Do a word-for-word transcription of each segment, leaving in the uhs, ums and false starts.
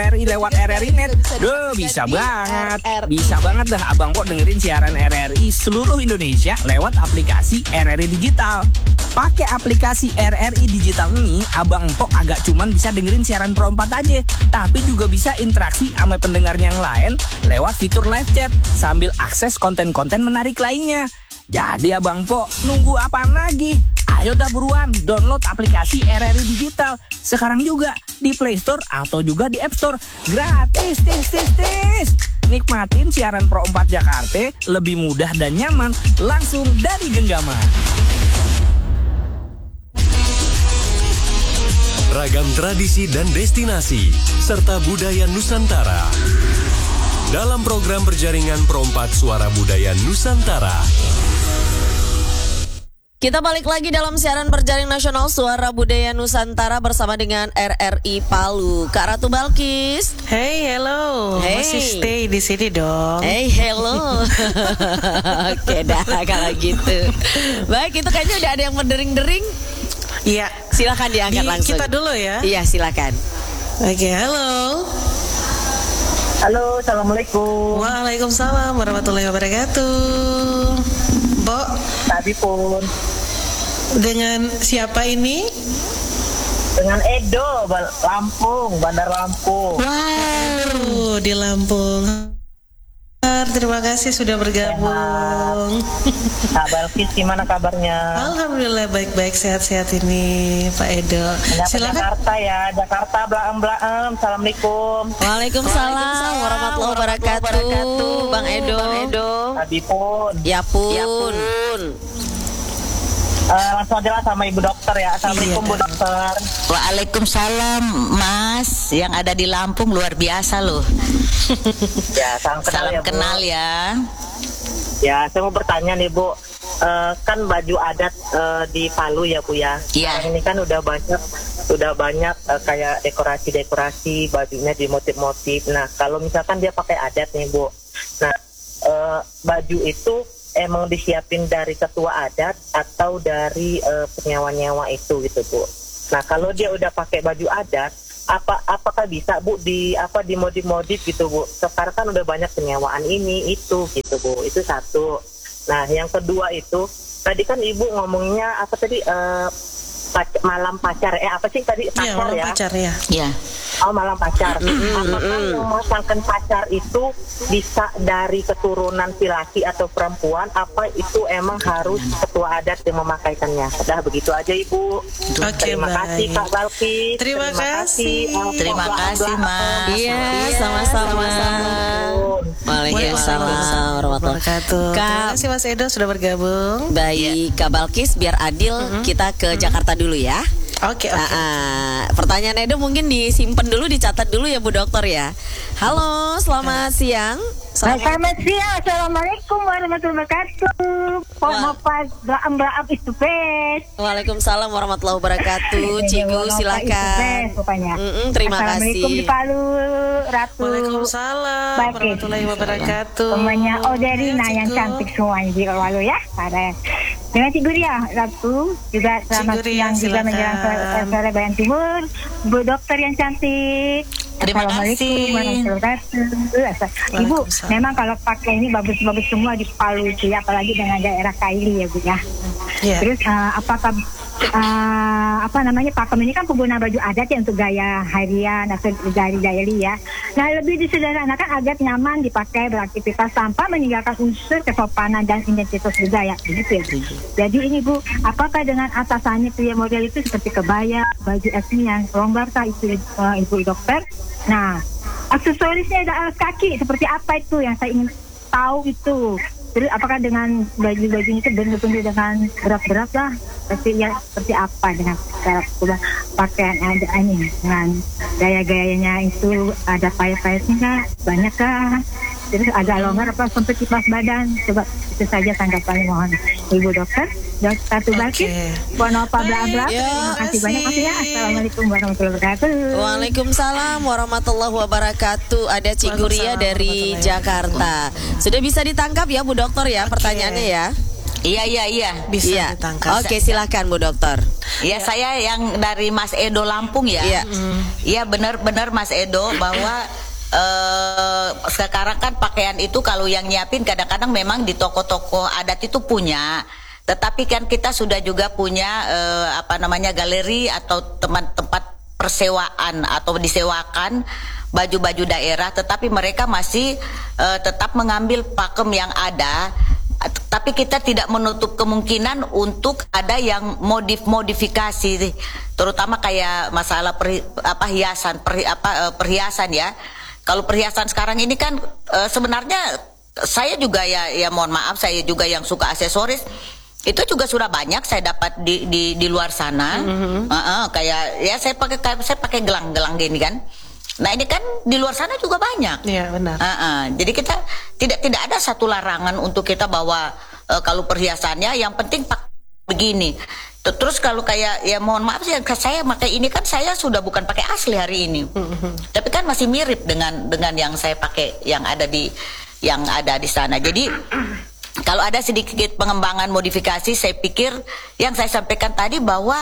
R I lewat R R I Net. Duh, bisa banget. Bisa banget dah Abang Po dengerin siaran R R I seluruh Indonesia lewat aplikasi R R I Digital. Pakai aplikasi R R I Digital ini, Abang Po agak cuman bisa dengerin siaran Pro empat aja, tapi juga bisa interaksi sama pendengar yang lain lewat fitur live chat sambil akses konten-konten menarik lainnya. Jadi Abang Po, nunggu apaan lagi? Ayo dah buruan download aplikasi R R I Digital sekarang juga di Play Store atau juga di App Store. Gratis, tis, tis, tis. Nikmatin siaran Pro empat Jakarta lebih mudah dan nyaman langsung dari genggaman. Ragam tradisi dan destinasi serta budaya Nusantara dalam program berjaringan Pro empat Suara Budaya Nusantara. Kita balik lagi dalam siaran berjaring nasional Suara Budaya Nusantara bersama dengan R R I Palu. Kak Ratu Balkis. Hey, hello. Hey. Masih stay di sini dong. Hey, hello. Oke dah kalau gitu. Baik, itu kayaknya udah ada yang mendering-dering. Iya. Silakan diangkat Di langsung. Kita dulu ya. Iya, silakan. Oke, halo. Halo, assalamualaikum. Waalaikumsalam warahmatullahi wabarakatuh. Bo, Tadi pun dengan siapa ini? dengan Edo, Lampung, Bandar Lampung. Wow, di Lampung. Terima kasih sudah bergabung. Kak Balkis, gimana kabarnya? Alhamdulillah baik-baik, sehat-sehat ini Pak Edo. Menyapa Silakan. Jakarta ya, Jakarta blaem-blaem. Assalamualaikum. Waalaikumsalam warahmatullahi wabarakatuh. Bang Edo. Bang Edo. Tadi pun Ya pun. Ya pun. eh, langsung aja lah sama Ibu Dokter ya. Assalamualaikum Iya, Bu Dokter. Waalaikumsalam Mas, yang ada di Lampung luar biasa loh. Ya, salam kenal Salam ya Bu. kenal ya. Ya, saya mau bertanya nih Bu. Eh, kan baju adat eh, di Palu ya Bu ya. Iya. Sekarang ini kan udah banyak udah banyak eh, kayak dekorasi-dekorasi bajunya di motif-motif. Nah, kalau misalkan dia pakai adat nih Bu. Nah, eh, baju itu emang disiapin dari ketua adat atau dari uh, penyewa-nyewa itu gitu Bu. Nah kalau dia udah pakai baju adat, apa apakah bisa Bu di apa dimodif-modif gitu Bu? Sekarang kan udah banyak penyewaan ini itu gitu Bu. Itu satu. Nah yang kedua itu tadi kan Ibu ngomongnya apa tadi uh, pac- malam pacar eh apa sih tadi pacar Iya, malam ya? pacar ya. Ya. Oh malam pacar. Apakah memasangkan pacar itu bisa dari keturunan laki atau perempuan? Apa itu emang harus ketua adat yang memakaikannya? Udah begitu aja Ibu. Oke, Terima baik. kasih Kak Balkis. Terima kasih. Oh, Terima bla, bla, kasih, bla. Mas. Iya, sama-sama. Waalaikumsalam warahmatullahi wabarakatuh. Terima Kak, kasih Mas Edo sudah bergabung. baik Kak Balkis, biar adil kita ke Jakarta dulu ya. Oke, oke. Ah, ah. Pertanyaan Edo mungkin disimpan dulu, dicatat dulu ya Bu Dokter ya. Halo, selamat siang. Selamat siang, Assalamualaikum warahmatullahi wabarakatuh. Wah. Maaf, blaam-blaam itu best. Waalaikumsalam warahmatullahi wabarakatuh. Cigu silakan. Mm-mm, terima Assalamualaikum kasih. di Palu, Ratu. Waalaikumsalam Baik. warahmatullahi wabarakatuh. Semuanya Oderina Ya, yang Ciku. cantik semuanya di Palu ya. Ada dengan Cigu Ria, Ratu. Juga selamat Cigu Ria, siang juga silakan. menjelang ke sore Bayan Timur. Bu Dokter yang cantik. Terima Assalamualaikum kasih. warahmatullahi wabarakatuh. Ibu, Waalaikumsalam. memang kalau pakai ini bagus-bagus semua di Palu itu ya, apalagi dengan daerah Kaili ya Bu ya. Iya. Terus uh, apakah uh, apa namanya pakem ini kan pengguna baju adat ya untuk gaya harian atau gaya daily ya. Nah lebih disederhanakan agar nyaman dipakai beraktivitas tanpa meninggalkan unsur kesopanan dan identitas budaya begitu ya. Jadi ini Bu, apakah dengan atasannya pria model itu seperti kebaya, baju etnis yang longgar kah itu uh, Ibu Dokter? Nah aksesorisnya ada alas kaki seperti apa itu yang saya ingin tahu itu. Terus apakah dengan baju-bajunya itu benar-benar dengan berat-berat lah, seperti ya seperti apa dengan cara pakaian ada ini dengan gaya-gayanya itu ada payet-payetnya nggak? Banyak kah? Terus agak longgar apa sampai kipas badan? Coba itu saja tanggapannya mohon Ibu Dokter. Dan satu Balkis, mohon apa bla-bla. Terima kasih banyak Mas ya. Assalamualaikum warahmatullahi wabarakatuh. Waalaikumsalam warahmatullahi wabarakatuh. Ada Ciguria Waalaikumsalam dari warahmatullahi Jakarta. Sudah bisa ditangkap ya Bu Dokter ya, Oke. pertanyaannya ya. Iya iya iya. bisa Iya. ditangkap. Oke, silakan Bu Dokter. Ya, saya yang dari Mas Edo Lampung ya. Iya. Iya benar-benar Mas Edo bahwa eh, sekarang kan pakaian itu kalau yang nyiapin kadang-kadang memang di toko-toko adat itu punya. Tetapi kan kita sudah juga punya eh, apa namanya galeri atau teman tempat persewaan atau disewakan baju-baju daerah, tetapi mereka masih uh, tetap mengambil pakem yang ada, tapi kita tidak menutup kemungkinan untuk ada yang modif-modifikasi, terutama kayak masalah peri, apa hiasan, peri, apa uh, perhiasan ya. Kalau perhiasan sekarang ini kan uh, sebenarnya saya juga ya, ya mohon maaf, saya juga yang suka aksesoris. Itu juga sudah banyak saya dapat di di, di luar sana, mm-hmm. uh, uh, kayak ya saya pakai saya pakai gelang-gelang gini kan. Nah ini kan di luar sana juga banyak. Iya benar. Uh, uh, jadi kita tidak tidak ada satu larangan untuk kita bawa uh, kalau perhiasannya, yang penting pak begini. Terus kalau kayak ya mohon maaf sih, saya pakai ini kan saya sudah bukan pakai asli hari ini, mm-hmm. tapi kan masih mirip dengan dengan yang saya pakai yang ada di yang ada di sana. Jadi kalau ada sedikit pengembangan modifikasi, saya pikir yang saya sampaikan tadi bahwa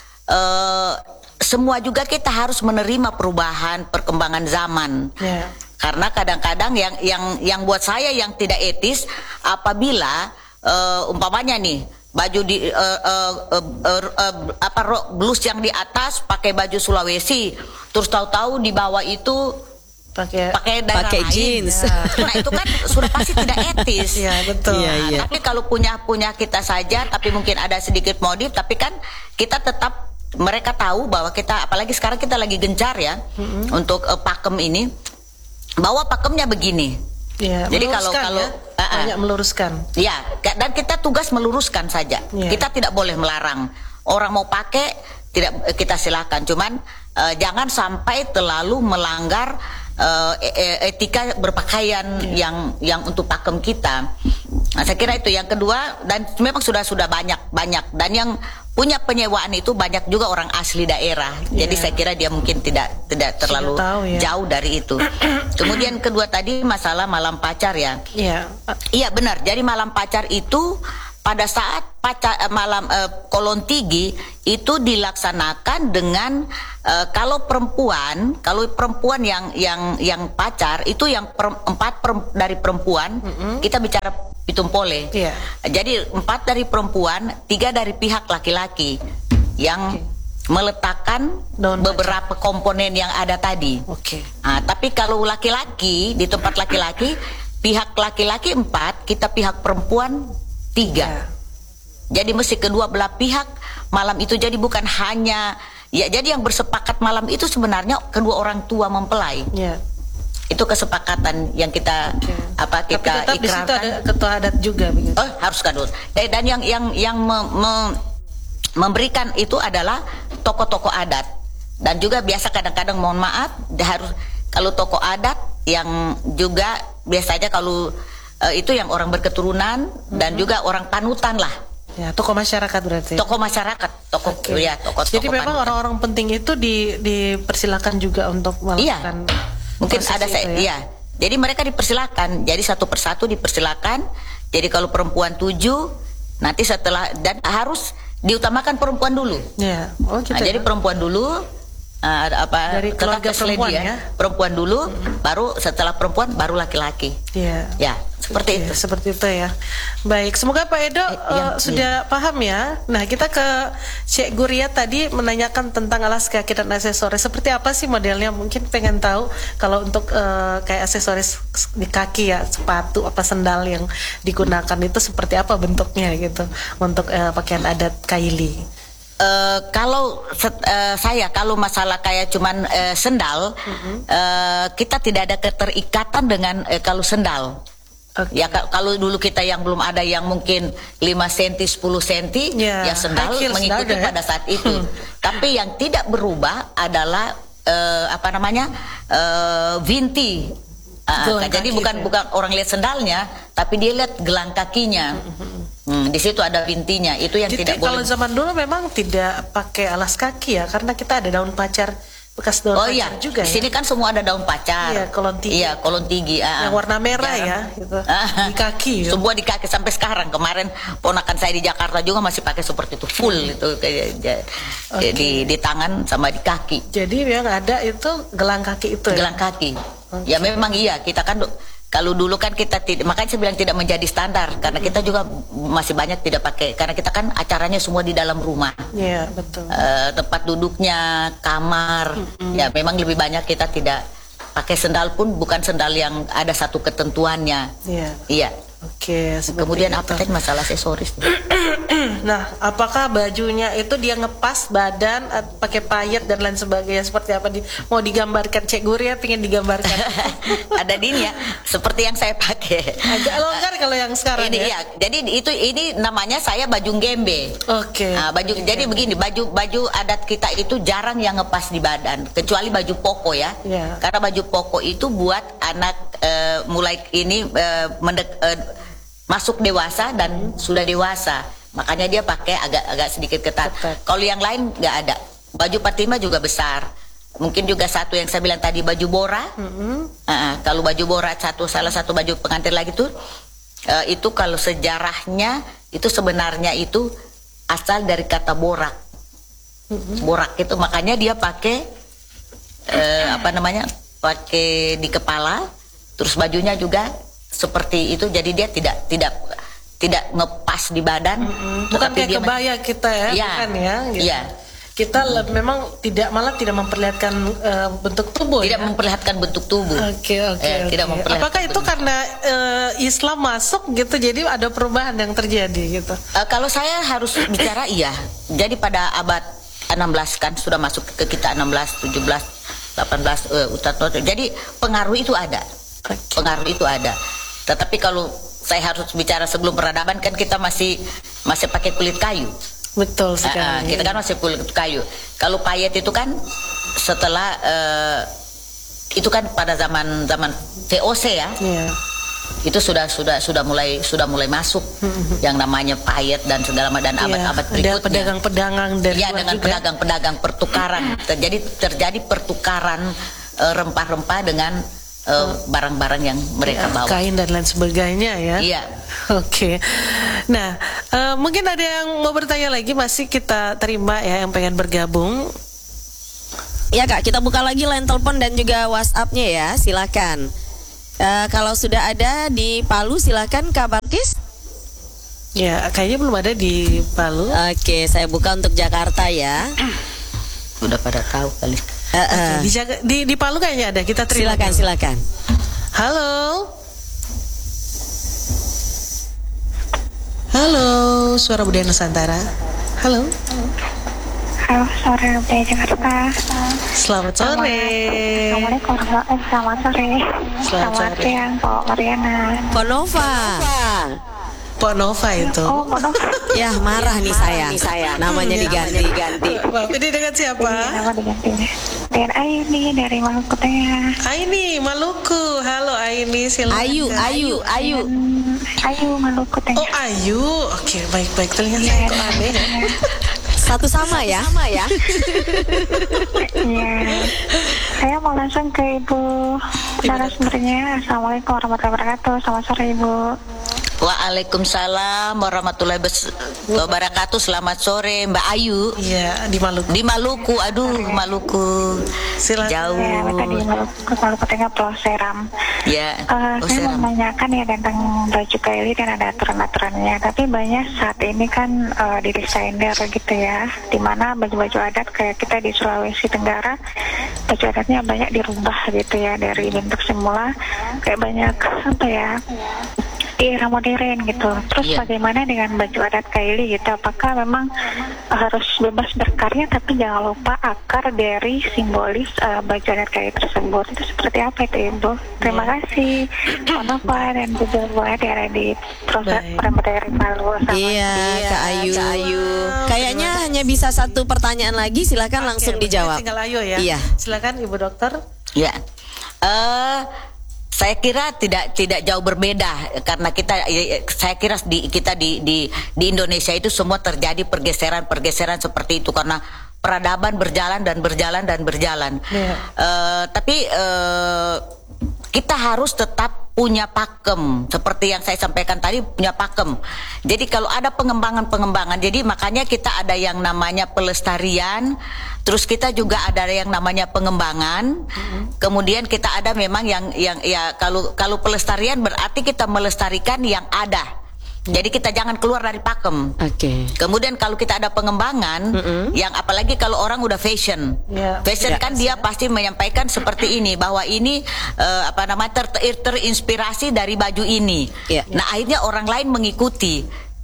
uh, semua juga kita harus menerima perubahan, perkembangan zaman. Yeah. Karena kadang-kadang yang yang yang buat saya yang tidak etis apabila uh, umpamanya nih baju di uh, uh, uh, uh, uh, apa blus yang di atas pakai baju Sulawesi, terus tahu-tahu di bawah itu pakai pakai pakai jeans. Ya. Nah itu kan sudah pasti tidak etis. Iya betul. Iya, Nah, iya. tapi kalau punya punya kita saja, tapi mungkin ada sedikit modif, tapi kan kita tetap mereka tahu bahwa kita, apalagi sekarang kita lagi gencar ya mm-hmm. untuk uh, pakem ini, bahwa pakemnya begini. Ya, jadi kalau kalau ya? uh, uh, banyak meluruskan. Ya, dan kita tugas meluruskan saja. Ya. Kita tidak boleh melarang. Orang mau pakai tidak kita silakan. Cuman uh, jangan sampai terlalu melanggar uh, etika berpakaian ya. yang yang untuk pakem kita. Nah, saya kira itu yang kedua, dan memang sudah sudah banyak banyak dan yang punya penyewaan itu banyak juga orang asli daerah. Yeah. Jadi saya kira dia mungkin tidak tidak terlalu tahu, ya. jauh dari itu. Kemudian kedua tadi masalah malam pacar ya. Iya. Yeah. Iya benar. Jadi malam pacar itu pada saat pacar malam eh, Kolon Tigi itu dilaksanakan dengan eh, kalau perempuan, kalau perempuan yang yang yang pacar itu yang per, empat per, dari perempuan, mm-hmm. kita bicara pitumpole. Yeah. Jadi empat dari perempuan, tiga dari pihak laki-laki yang okay. meletakkan Don't beberapa baca. komponen yang ada tadi. Oke. Okay. Nah, tapi kalau laki-laki di tempat laki-laki, pihak laki-laki empat, kita pihak perempuan tiga. Yeah. Jadi mesti kedua belah pihak malam itu, jadi bukan hanya ya, jadi yang bersepakat malam itu sebenarnya kedua orang tua mempelai. Yeah. Itu kesepakatan yang kita okay. apa kita Tapi tetap ikrarkan. Di situ ada ketua adat juga begitu. Oh, harus kadul. Dan yang yang yang me, me, memberikan itu adalah tokoh-tokoh adat. Dan juga biasa kadang-kadang mohon maaf harus kalau tokoh adat yang juga biasanya kalau uh, itu yang orang berketurunan mm-hmm. dan juga orang panutan lah. Ya, tokoh masyarakat berarti. Tokoh masyarakat, tokoh okay. ya, tokoh. Jadi tokoh memang panutan. Orang-orang penting itu di dipersilakan juga untuk melakukan. Iya. Mungkin ada saya, ya. Iya. Jadi mereka dipersilakan. Jadi satu persatu dipersilakan. Jadi kalau perempuan tujuh, nanti setelah dan harus diutamakan perempuan dulu. Ya. Oh, gitu nah, ya. Jadi perempuan dulu, uh, apa? Dari keluarga perempuan ya. ya. Perempuan dulu, mm-hmm. baru setelah perempuan baru laki-laki. Iya. Ya. Seperti Oke, itu. Seperti itu ya. Baik, semoga Pak Edo eh, yang, uh, sudah iya. paham ya. Nah, kita ke Cik Guria tadi menanyakan tentang alas kaki dan aksesoris. Seperti apa sih modelnya? Mungkin pengen tahu kalau untuk uh, kayak aksesoris di kaki ya, sepatu apa sendal yang digunakan itu seperti apa bentuknya gitu untuk uh, pakaian adat Kaili. Uh, kalau set, uh, saya kalau masalah kayak cuman uh, sendal, mm-hmm. uh, kita tidak ada keterikatan dengan uh, kalau sendal. Okay. Ya kalau dulu kita yang belum ada yang mungkin lima sentimeter sepuluh sentimeter yeah. ya sendal mengikuti sendal, pada ya? saat itu. Hmm. Tapi yang tidak berubah adalah uh, apa namanya uh, vinti. Uh, jadi bukan ya? bukan orang lihat sendalnya, tapi dia lihat gelang kakinya. Hmm. Hmm, di situ ada vintinya. Itu yang jadi tidak boleh. Kalau zaman dulu memang tidak pakai alas kaki ya, karena kita ada daun pacar bekas daun Oh pacar iya, juga di ya. sini kan semua ada daun pacar. Iya, kolon tinggi. Iya, kolon tinggi. ah. Yang warna merah Jarang. ya, gitu. Ah. Di kaki. Ya. Semua di kaki sampai sekarang. Kemarin ponakan saya di Jakarta juga masih pakai seperti itu, full itu kayak Oke. di di tangan sama di kaki. Jadi yang ada itu gelang kaki itu ya. Gelang kaki. Ya memang iya, kita kan du- kalau dulu kan kita tidak, makanya saya bilang tidak menjadi standar karena kita juga masih banyak tidak pakai karena kita kan acaranya semua di dalam rumah. Iya, betul. Eh, tempat duduknya, kamar, ya memang lebih banyak kita tidak pakai sendal pun bukan sendal yang ada satu ketentuannya. Iya. Iya. Oke, seperti Kemudian itu. apa tadi masalah aksesoris? Nah, apakah bajunya itu dia ngepas badan at- pakai payet dan lain sebagainya seperti apa di mau digambarkan Cek Guria pengen digambarkan. Ada di ini ya, seperti yang saya pakai. Agak longgar kalau yang sekarang Ini ya. ya, jadi itu ini namanya saya baju gembe. Oke. Nah, baju jadi begini, baju baju adat kita itu jarang yang ngepas di badan, kecuali baju poko ya. Iya. Karena baju poko itu buat anak eh, mulai ini eh, mendek, eh, masuk dewasa dan sudah dewasa. Makanya dia pakai agak-agak sedikit ketat. Ketat. Kalau yang lain nggak ada. Baju patima juga besar. Mungkin juga satu yang saya bilang tadi baju bora. Ah, kalau baju bora satu salah satu baju pengantin lagi tuh eh, itu kalau sejarahnya itu sebenarnya itu asal dari kata borak. Borak itu makanya dia pakai eh, apa namanya? Pakai di kepala. Terus bajunya juga seperti itu, jadi dia tidak tidak tidak ngepas di badan. Bukan tetapi kayak dia kebaya kita ya, Iya. bukan ya? Gitu. Iya. Kita le- memang tidak malah tidak memperlihatkan eh, bentuk tubuh tidak ya. memperlihatkan bentuk tubuh. Oke oke. Eh, oke. tidak memperlihatkan Apakah itu bentuk. karena eh, Islam masuk gitu, jadi ada perubahan yang terjadi gitu? Eh, kalau saya harus bicara iya. Jadi pada abad enam belas kan sudah masuk ke kita enam belas, tujuh belas, delapan belas uh, Ustadz. Jadi pengaruh itu ada. Pengaruh itu ada. Tetapi kalau saya harus bicara sebelum peradaban kan kita masih masih pakai kulit kayu. Betul Ah, ah, sekali. kita kan masih kulit kayu. Kalau payet itu kan setelah eh, itu kan pada zaman zaman V O C ya. Iya. Itu sudah sudah sudah mulai sudah mulai masuk yang namanya payet dan segala macam dan Iya, abad-abad ada berikutnya. pedagang-pedagang dari Iya, luar dengan juga. pedagang-pedagang pertukaran. Terjadi terjadi pertukaran eh, rempah-rempah dengan eh, barang-barang yang mereka Ya, bawa. kain dan lain sebagainya ya. Iya. Oke. Nah, eh, mungkin ada yang mau bertanya lagi, masih kita terima ya yang pengen bergabung. Ya Kak, kita buka lagi line telepon dan juga WhatsApp-nya ya, silakan. Eh, kalau sudah ada di Palu, silakan Kak Balkis. Ya, kayaknya belum ada di Palu. Oke, saya buka untuk Jakarta ya. Udah pada tahu kali. Eh, eh. Oke, di, Jaga- di di Palu kayaknya ada. Kita terima. Silakan, dulu. silakan. Halo. Halo, Suara Budaya Nusantara. Halo. Halo, sore dari Jakarta. Selamat sore. Assalamualaikum warahmatullahi wabarakatuh. Selamat sore. Selamat sore. siang, Pak Mariana. Konova. Pak Nova itu. Oh, Mono. Ya, marah nih saya. Namanya diganti. Maaf, ini dengan siapa? Nama diganti. Dengan Aini dari Maluku Tengah. Aini, Maluku. Halo Aini, silakan. Ayu, Ayu, Ayu. Hmm, Ayu Maluku Oh, Tengah. Ayu. Oke, baik-baik. Telinga saya kok aneh. Satu sama ya. Sama ya. Iya. Saya mau langsung ke Ibu narasumbernya. Assalamualaikum warahmatullahi wabarakatuh. Selamat sore Ibu. Waalaikumsalam warahmatullahi bes- wabarakatuh. Selamat sore Mbak Ayu. Iya, di Maluku. Di Maluku, aduh Maluku. Silakan. Jauh. Ya, tadi Maluku, Maluku Tengah Pulau Seram. Ya. Eh, Oh, saya Seram. mau menanyakan ya tentang baju kaili dan ada aturan-aturannya. Tapi banyak saat ini kan eh, di desainer gitu ya, dimana baju-baju adat kayak kita di Sulawesi Tenggara, baju adatnya banyak dirubah gitu ya dari bentuk semula, kayak banyak apa ya, di era modern gitu. Terus Iya. bagaimana dengan baju adat kaili gitu? Apakah memang harus bebas berkarya tapi jangan lupa akar dari simbolis eh, baju adat kaili tersebut? Itu seperti apa itu Ibu? Terima kasih. Konova dan juga Bu Adi ada di proses Baik. Pramodari Palu. Selamat Iya, Kak Ayu. Kak Ayu. Kayaknya hanya bisa satu pertanyaan lagi, silakan Oke, langsung berarti dijawab. Tinggal Ayu ya. Iya. Silakan Ibu Dokter. Ya, eh saya kira tidak tidak jauh berbeda karena kita, eh, saya kira di kita di di di Indonesia itu semua terjadi pergeseran-pergeseran seperti itu karena peradaban berjalan dan berjalan dan berjalan. Yeah. Uh, tapi uh, kita harus tetap punya pakem, seperti yang saya sampaikan tadi, punya pakem. Jadi kalau ada pengembangan-pengembangan, jadi makanya kita ada yang namanya pelestarian, terus kita juga ada yang namanya pengembangan. Mm-hmm. Kemudian kita ada memang yang yang ya kalau kalau pelestarian berarti kita melestarikan yang ada. Jadi kita jangan keluar dari pakem. Oke. Okay. Kemudian kalau kita ada pengembangan, mm-hmm. yang apalagi kalau orang udah fashion, yeah. fashion yeah. kan dia pasti menyampaikan seperti ini, bahwa ini uh, apa namanya ter- ter- terinspirasi dari baju ini. Yeah. Nah akhirnya orang lain mengikuti.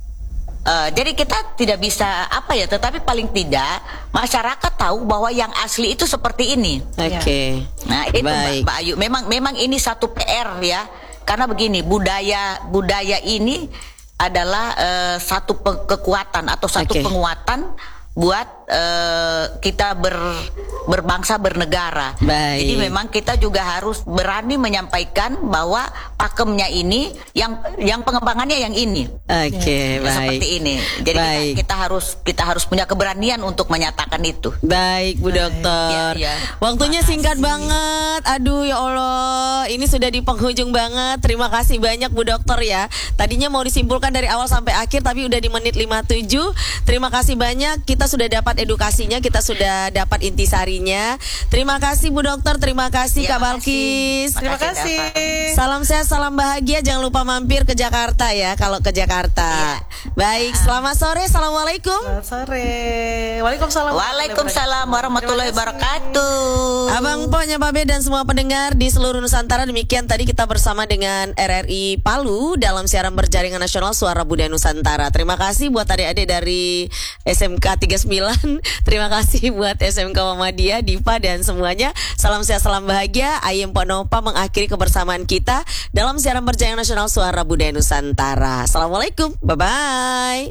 Uh, jadi kita tidak bisa apa ya, tetapi paling tidak masyarakat tahu bahwa yang asli itu seperti ini. Oke. Okay. Nah itu Mbak, Mbak Ayu, memang memang ini satu P R ya, karena begini budaya budaya ini adalah uh, satu pe- kekuatan atau satu okay. penguatan buat uh, kita ber, berbangsa bernegara. Baik. Jadi memang kita juga harus berani menyampaikan bahwa pakemnya ini yang yang pengembangannya yang ini. Oke, okay, ya, baik. Seperti ini. Jadi baik. kita, kita harus kita harus punya keberanian untuk menyatakan itu. Baik, Bu Dokter. Ya, ya. Waktunya Makasih. singkat banget. Aduh ya Allah, ini sudah di penghujung banget. Terima kasih banyak Bu Dokter ya. Tadinya mau disimpulkan dari awal sampai akhir, tapi udah di menit lima puluh tujuh. Terima kasih banyak. Kita sudah dapat edukasinya, kita sudah dapat intisarinya. Terima kasih Bu Dokter, terima kasih ya, Kak Balkis. Terima kasih. Salam sehat, salam bahagia. Jangan lupa mampir ke Jakarta ya kalau ke Jakarta. Ya. Baik, selamat sore. Assalamualaikum. Selamat sore. Waalaikumsalam. Waalaikumsalam warahmatullahi wabarakatuh. Abang Ponya Babe dan semua pendengar di seluruh Nusantara, demikian tadi kita bersama dengan R R I Palu dalam siaran berjaringan nasional Suara Budaya Nusantara. Terima kasih buat adik-adik dari S M K tiga puluh sembilan. Terima kasih buat S M K Muhammadiyah, Diva dan semuanya. Salam sehat, salam bahagia. Ayem Ponopa mengakhiri kebersamaan kita dalam siaran berjaringan nasional Suara Budaya Nusantara. Assalamualaikum. Bye-bye.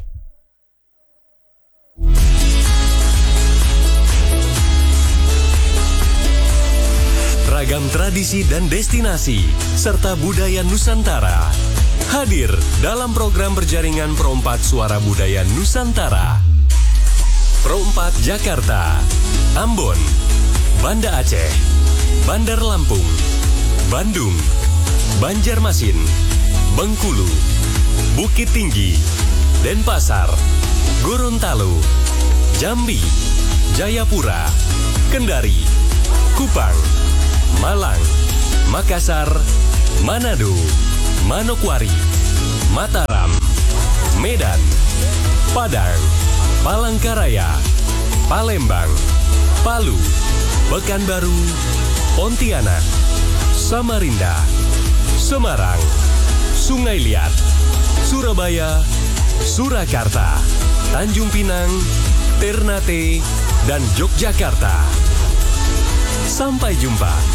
Ragam tradisi dan destinasi serta budaya Nusantara hadir dalam program berjaringan Pro empat Suara Budaya Nusantara. Pro empat Jakarta, Ambon, Banda Aceh, Bandar Lampung, Bandung, Banjarmasin, Bengkulu, Bukit Tinggi, Denpasar, Gorontalo, Jambi, Jayapura, Kendari, Kupang, Malang, Makassar, Manado, Manokwari, Mataram, Medan, Padang, Palangkaraya, Palembang, Palu, Pekanbaru, Pontianak, Samarinda, Semarang, Sungai Liat, Surabaya, Surakarta, Tanjung Pinang, Ternate, dan Yogyakarta. Sampai jumpa.